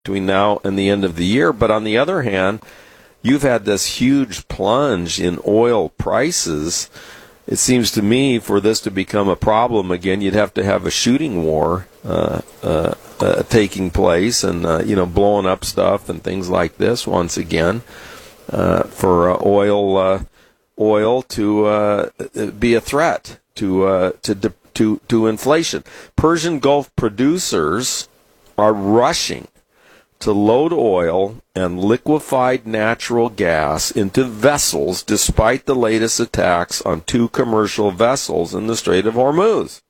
between now and the end of the year. But on the other hand, you've had this huge plunge in oil prices. It seems to me for this to become a problem again, you'd have to have a shooting war taking place and, blowing up stuff and things like this once again for oil to be a threat to inflation. Persian Gulf producers are rushing to load oil and liquefied natural gas into vessels despite the latest attacks on 2 commercial vessels in the Strait of Hormuz.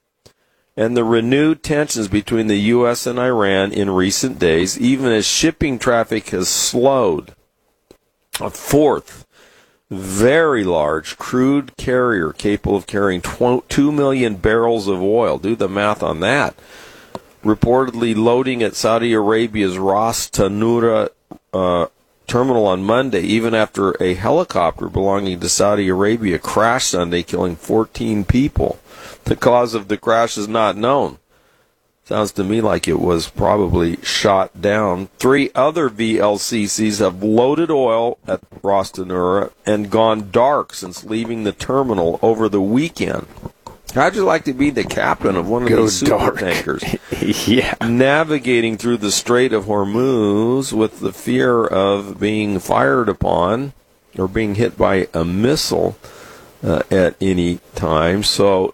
And the renewed tensions between the U.S. and Iran in recent days, even as shipping traffic has slowed. A fourth very large crude carrier capable of carrying 2 million barrels of oil. Do the math on that. Reportedly loading at Saudi Arabia's Ras Tanura terminal on Monday, even after a helicopter belonging to Saudi Arabia crashed Sunday, killing 14 people. The cause of the crash is not known. Sounds to me like it was probably shot down. 3 other VLCCs have loaded oil at Ras Tanura and gone dark since leaving the terminal over the weekend. How'd you like to be the captain of one of these super tankers? Yeah. Navigating through the Strait of Hormuz with the fear of being fired upon or being hit by a missile at any time. So,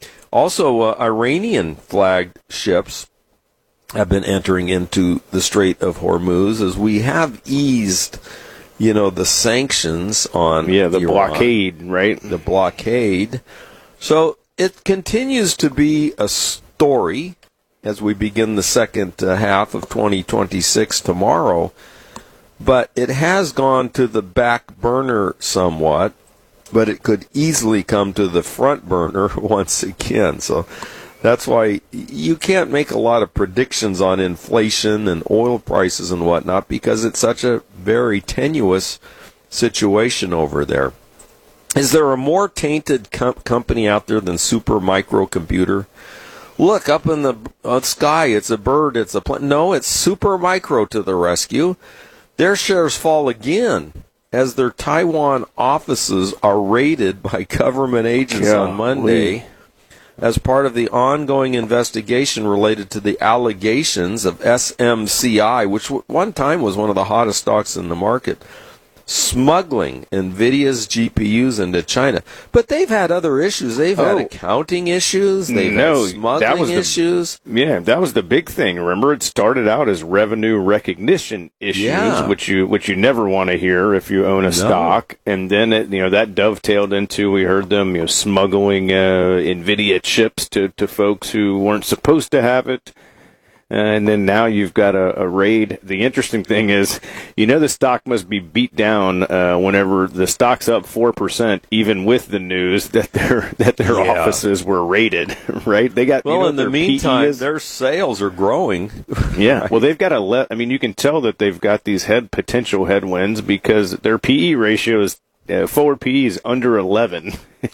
also, Iranian-flagged ships have been entering into the Strait of Hormuz as we have eased, the sanctions on the Iran, blockade, right? The blockade. So it continues to be a story as we begin the second half of 2026 tomorrow, but it has gone to the back burner somewhat. But it could easily come to the front burner once again. So that's why you can't make a lot of predictions on inflation and oil prices and whatnot because it's such a very tenuous situation over there. Is there a more tainted company out there than Super Microcomputer? Look, up in the sky, it's a bird, it's a plane. No, it's Super Micro to the rescue. Their shares fall again as their Taiwan offices are raided by government agents on Monday as part of the ongoing investigation related to the allegations of SMCI, which one time was one of the hottest stocks in the market, smuggling NVIDIA's GPUs into China. But they've had other issues. They've had accounting issues. They've had smuggling issues. That was the big thing. Remember, it started out as revenue recognition issues, which you never want to hear if you own a stock. And then that dovetailed into, we heard them smuggling NVIDIA chips to folks who weren't supposed to have it. And then now you've got a raid. The interesting thing is, the stock must be beat down whenever the stock's up 4%, even with the news that their offices were raided. Right? They got in the meantime, their sales are growing. Yeah. Well, they've got you can tell that they've got these potential headwinds because their PE ratio is forward PE is under 11.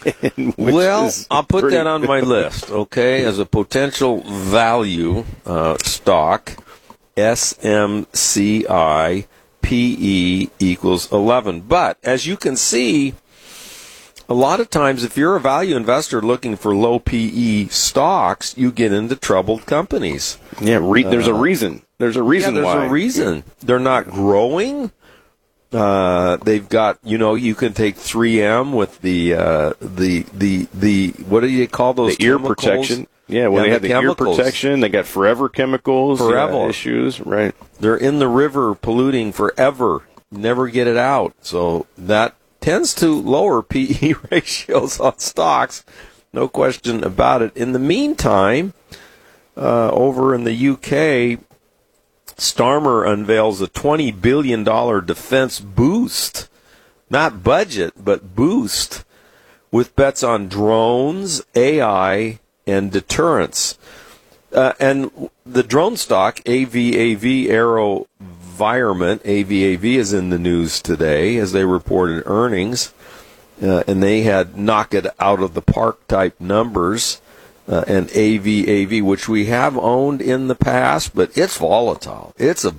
I'll put that on my list, okay, as a potential value stock. SMCI PE equals 11. But as you can see, a lot of times if you're a value investor looking for low PE stocks, you get into troubled companies. Yeah, there's a reason. There's a reason why. There's a reason. They're not growing. They've got, you can take 3M with the what do you call those? The ear protection. Yeah, they have the ear protection. They got Forever Chemicals issues, right? They're in the river polluting forever. Never get it out. So that tends to lower PE ratios on stocks. No question about it. In the meantime, over in the UK, Starmer unveils a $20 billion defense boost, not budget, but boost, with bets on drones, AI, and deterrence. And the drone stock, AVAV, AeroVironment, AVAV is in the news today as they reported earnings, and they had knock it out of the park type numbers. and AV, which we have owned in the past, but it's volatile. It's a